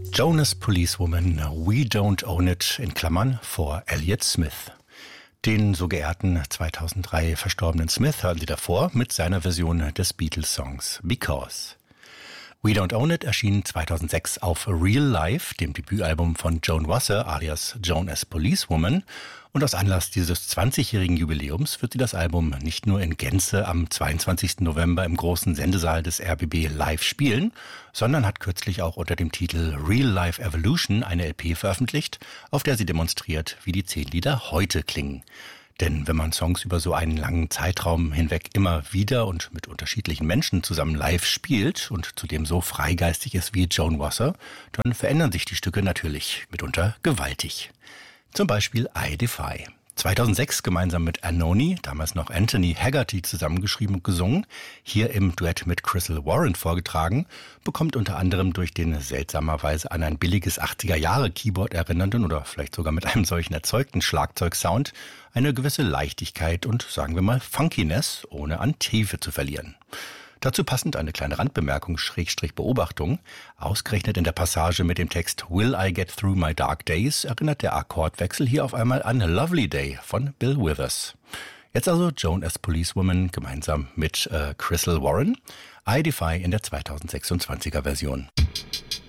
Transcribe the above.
Jonas Policewoman, We Don't Own It, in Klammern, vor Elliott Smith. Den so geehrten 2003 verstorbenen Smith hören Sie davor mit seiner Version des Beatles-Songs Because. We Don't Own It erschien 2006 auf Real Life, dem Debütalbum von Joan Wasser alias Joan as Policewoman. Und aus Anlass dieses 20-jährigen Jubiläums wird sie das Album nicht nur in Gänze am 22. November im großen Sendesaal des RBB live spielen, sondern hat kürzlich auch unter dem Titel Real Life Evolution eine LP veröffentlicht, auf der sie demonstriert, wie die 10 Lieder heute klingen. Denn wenn man Songs über so einen langen Zeitraum hinweg immer wieder und mit unterschiedlichen Menschen zusammen live spielt und zudem so freigeistig ist wie Joan Wasser, dann verändern sich die Stücke natürlich mitunter gewaltig. Zum Beispiel I Defy. 2006 gemeinsam mit Anoni, damals noch Anthony Haggerty, zusammengeschrieben und gesungen, hier im Duett mit Crystal Warren vorgetragen, bekommt unter anderem durch den seltsamerweise an ein billiges 80er-Jahre-Keyboard erinnernden oder vielleicht sogar mit einem solchen erzeugten Schlagzeugsound eine gewisse Leichtigkeit und, sagen wir mal, Funkiness, ohne an Tiefe zu verlieren. Dazu passend eine kleine Randbemerkung, / Beobachtung. Ausgerechnet in der Passage mit dem Text Will I Get Through My Dark Days erinnert der Akkordwechsel hier auf einmal an Lovely Day von Bill Withers. Jetzt also Joan as Policewoman gemeinsam mit Crystal Warren. I Defy in der 2026er Version.